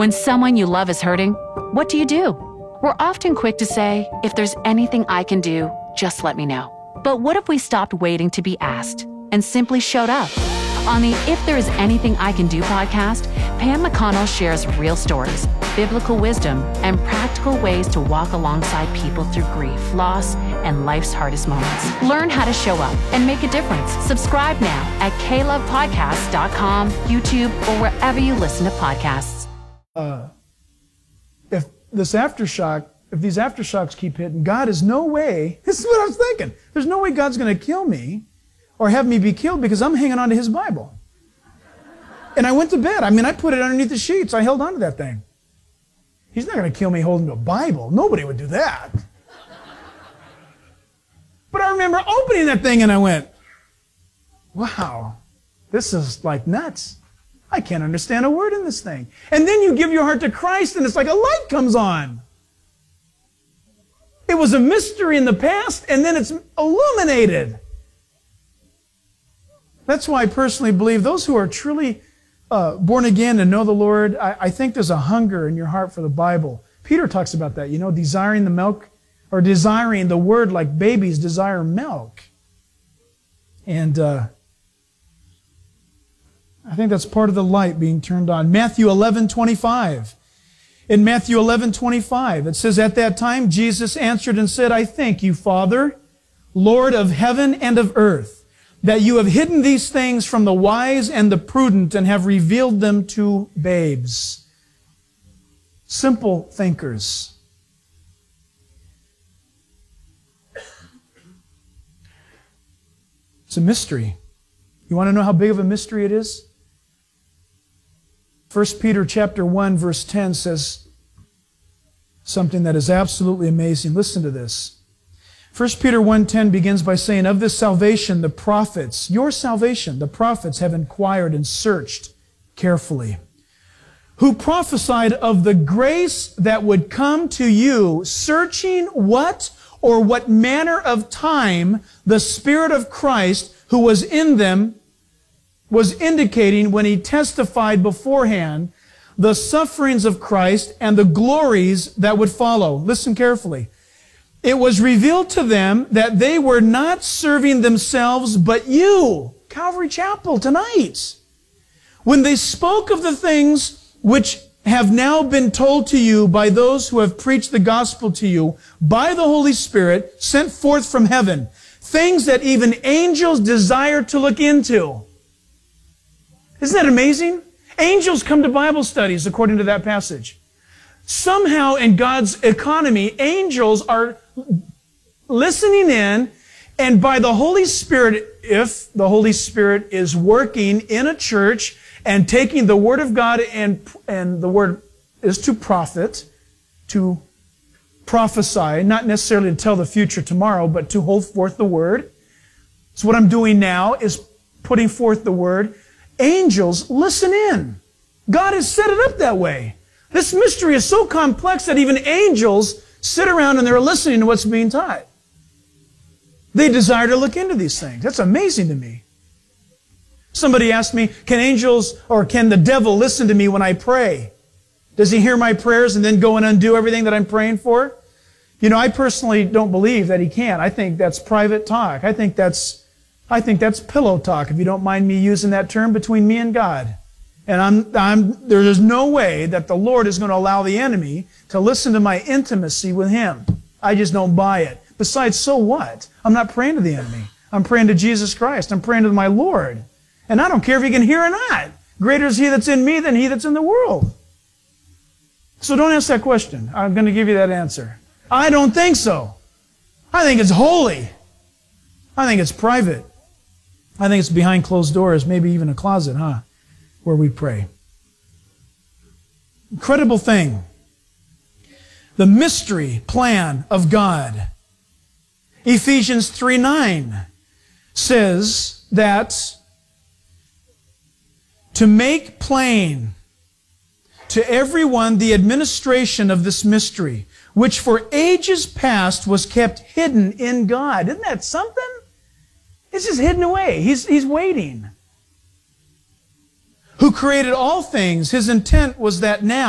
When someone you love is hurting, what do? We're often quick to say, if there's anything I can do, just let me know. But what if we stopped waiting to be asked and simply showed up? On the If There Is Anything I Can Do podcast, Pam McConnell shares real stories, biblical wisdom, and practical ways to walk alongside people through grief, loss, and life's hardest moments. Learn how to show up and make a difference. Subscribe now at klovepodcasts.com, YouTube, or wherever you listen to podcasts. If these aftershocks keep hitting, God is no way, this is what I was thinking, there's no way God's going to kill me or have me be killed because I'm hanging on to His Bible. And I went to bed. I put it underneath the sheets. I held on to that thing. He's not going to kill me holding a Bible. Nobody would do that. But I remember opening that thing and I went, wow, this is like nuts. I can't understand a word in this thing. And then you give your heart to Christ and it's like a light comes on. It was a mystery in the past and then it's illuminated. That's why I personally believe those who are truly born again and know the Lord, I think there's a hunger in your heart for the Bible. Peter talks about that, desiring the milk or desiring the Word like babies desire milk. And I think that's part of the light being turned on. Matthew 11:25. In Matthew 11:25, it says, "At that time Jesus answered and said, I thank you, Father, Lord of heaven and of earth, that you have hidden these things from the wise and the prudent and have revealed them to babes." Simple thinkers. It's a mystery. You want to know how big of a mystery it is? 1 Peter chapter 1 verse 10 says something that is absolutely amazing. Listen to this. 1 Peter 1:10 begins by saying, "Of this salvation the prophets," your salvation, the prophets have inquired and searched carefully, "who prophesied of the grace that would come to you, searching what or what manner of time the Spirit of Christ who was in them was indicating when He testified beforehand the sufferings of Christ and the glories that would follow." Listen carefully. "It was revealed to them that they were not serving themselves, but you," Calvary Chapel tonight, "when they spoke of the things which have now been told to you by those who have preached the gospel to you by the Holy Spirit sent forth from heaven, things that even angels desire to look into." Isn't that amazing? Angels come to Bible studies according to that passage. Somehow in God's economy, angels are listening in, and by the Holy Spirit, if the Holy Spirit is working in a church and taking the Word of God, and the Word is to prophet, to prophesy, not necessarily to tell the future tomorrow, but to hold forth the Word. So what I'm doing now is putting forth the Word. Angels listen in. God has set it up that way. This mystery is so complex that even angels sit around and they're listening to what's being taught. They desire to look into these things. That's amazing to me. Somebody asked me, can angels or can the devil listen to me when I pray? Does he hear my prayers and then go and undo everything that I'm praying for? I personally don't believe that he can. I think that's private talk. I think that's pillow talk, if you don't mind me using that term, between me and God. And there is no way that the Lord is going to allow the enemy to listen to my intimacy with Him. I just don't buy it. Besides, so what? I'm not praying to the enemy. I'm praying to Jesus Christ. I'm praying to my Lord. And I don't care if He can hear or not. Greater is He that's in me than he that's in the world. So don't ask that question. I'm going to give you that answer. I don't think so. I think it's holy. I think it's private. I think it's behind closed doors, maybe even a closet, where we pray. Incredible thing. The mystery plan of God. Ephesians 3:9 says that to make plain to everyone the administration of this mystery, which for ages past was kept hidden in God. Isn't that something? It's just hidden away. He's waiting. Who created all things. His intent was that now